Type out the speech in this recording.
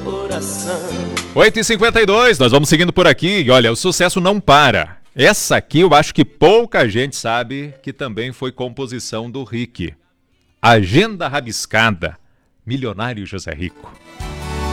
8h52, nós vamos seguindo por aqui. E olha, o sucesso não para. Essa aqui eu acho que pouca gente sabe que também foi composição do Rick. Agenda Rabiscada, Milionário José Rico.